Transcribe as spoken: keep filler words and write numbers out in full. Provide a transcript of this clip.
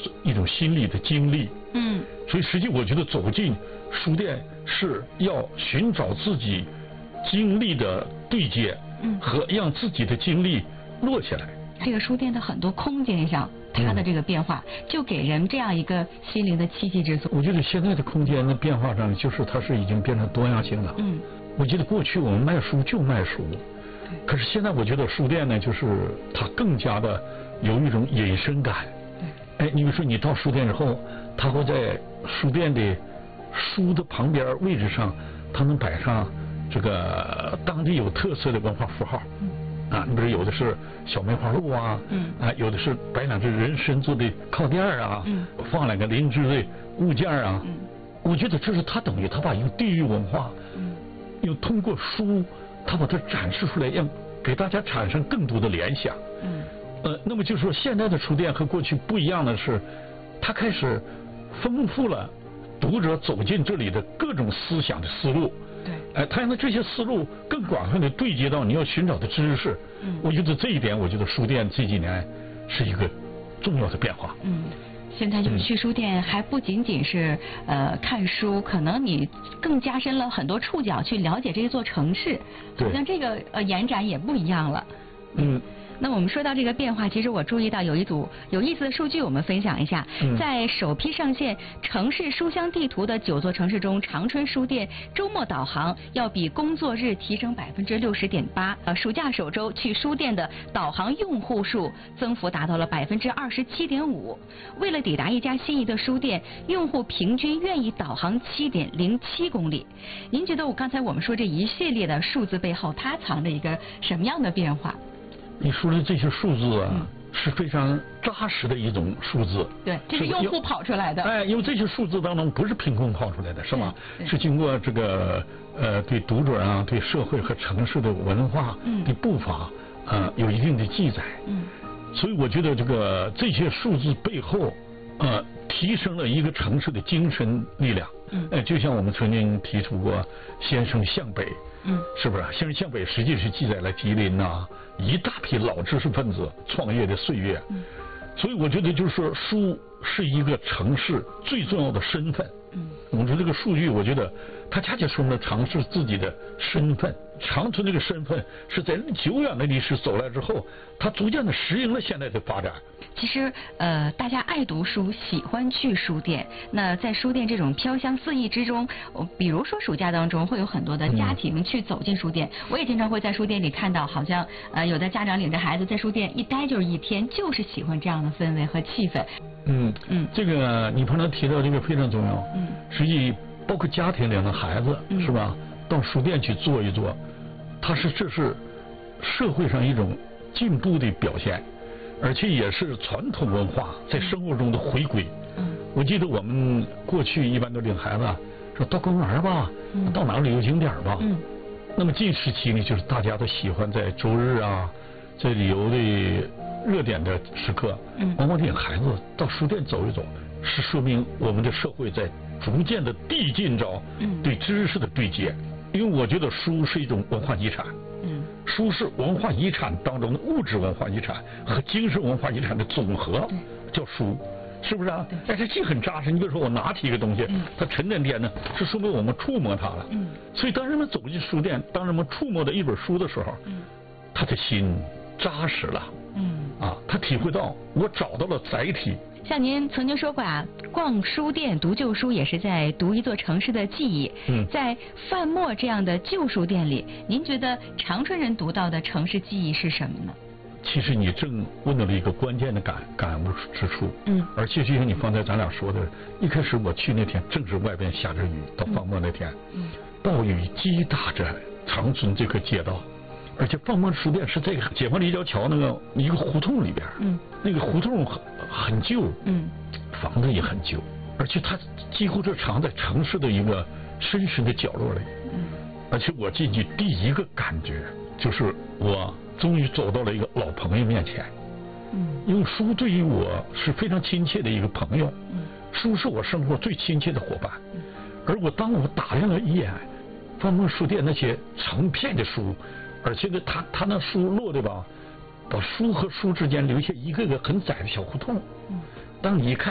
一种心理的经历。 嗯， 所以实际我觉得走进书店是要寻找自己经历的对接，嗯，和让自己的经历落下来。 这个书店的很多空间上，它的这个变化，嗯、就给人这样一个心灵的栖息之所。 我觉得现在的空间的变化上，就是它是已经变成多样性了。 嗯， 我记得过去我们卖书就卖书，可是现在我觉得书店呢，就是它更加的有一种隐身感。哎，你比如说你到书店之后，它会在书店的书的旁边位置上，它能摆上这个当地有特色的文化符号。嗯。啊，你比如有的是小梅花鹿啊，嗯，啊，有的是摆两只人参做的靠垫啊，嗯，放两个灵芝的物件啊，嗯，我觉得这是他等于他把一个地域文化，嗯，又通过书，他把它展示出来，让给大家产生更多的联想，嗯，呃，那么就是说现在的书店和过去不一样的是，它开始丰富了读者走进这里的各种思想的思路。 对， 哎，他让这些思路更广泛的对接到你要寻找的知识。嗯，我觉得这一点，我觉得书店这几年是一个重要的变化。 嗯，现在就去书店还不仅仅是呃看书，可能你更加深了很多触角去了解这一座城市。好像这个呃延展也不一样了。 嗯。 那我们说到这个变化，其实我注意到有一组有意思的数据，我们分享一下。嗯、在首批上线城市书香地图的九座城市中，长春书店周末导航要比工作日提升百分之六十点八。呃，暑假首周去书店的导航用户数增幅达到了百分之二十七点五。为了抵达一家心仪的书店，用户平均愿意导航七点零七公里。您觉得我刚才我们说这一系列的数字背后，它藏着一个什么样的变化？ 你说的这些数字啊，嗯、是非常扎实的一种数字。 对，这是用户跑出来的。 哎，因为这些数字当中不是凭空跑出来的，是吗？是经过这个呃对读者啊、对社会和城市的文化的步伐，嗯、呃有一定的记载。嗯。所以我觉得这个这些数字背后，呃，提升了一个城市的精神力量。嗯。哎，就像我们曾经提出过“先生向北”。嗯，是不是？先生向北实际是记载了吉林呐、啊、一大批老知识分子创业的岁月。嗯，所以我觉得就是说，书是一个城市最重要的身份。嗯，我们说这个数据，我觉得它恰恰说明了城市自己的身份。长春这个身份是在久远的历史走来之后，它逐渐的适应了现在的发展。 其实，呃，大家爱读书，喜欢去书店。那在书店这种飘香四溢之中，比如说暑假当中会有很多的家庭去走进书店。嗯、我也经常会在书店里看到，好像呃有的家长领着孩子在书店一待就是一天，就是喜欢这样的氛围和气氛。 嗯嗯，这个你刚才提到这个非常重要。嗯，实际包括家庭领着孩子、嗯、是吧，到书店去坐一坐，它是这是社会上一种进步的表现。而且也是传统文化在生活中的回归。嗯，我记得我们过去一般都领孩子说到公园吧，嗯、到哪个旅游景点吧。嗯，那么近时期呢，就是大家都喜欢在周日啊，在旅游的热点的时刻，嗯，往往领孩子到书店走一走，是说明我们的社会在逐渐的递进着对知识的对接。因为我觉得书是一种文化遗产。嗯，书是文化遗产当中的物质文化遗产和精神文化遗产的总和，叫书，是不是啊？哎，这既很扎实。你比如说，我拿起一个东西，它沉甸甸的，是说明我们触摸它了。嗯，所以当人们走进书店，当人们触摸到一本书的时候，嗯，他的心扎实了。嗯，啊，他体会到我找到了载体。 像您曾经说过啊，逛书店读旧书也是在读一座城市的记忆。嗯，在范默这样的旧书店里，您觉得长春人读到的城市记忆是什么呢？ 其实你正问到了一个关键的感感悟之处。嗯，而且就像你刚才咱俩说的，一开始我去那天正是外边下着雨，到范默那天，嗯，暴雨击打着长春这个街道。而且范默书店是在解放立交桥那个一个胡同里边，嗯，那个胡同很很旧，嗯，房子也很旧，而且它几乎是藏在城市的一个深深的角落里，嗯，而且我进去第一个感觉就是我终于走到了一个老朋友面前，嗯，因为书对于我是非常亲切的一个朋友，嗯，书是我生活最亲切的伙伴，嗯，而我当我打量了一眼范默书店那些成片的书。而且呢，他他那书落的吧，把书和书之间留下一个个很窄的小胡同。嗯，当你一看。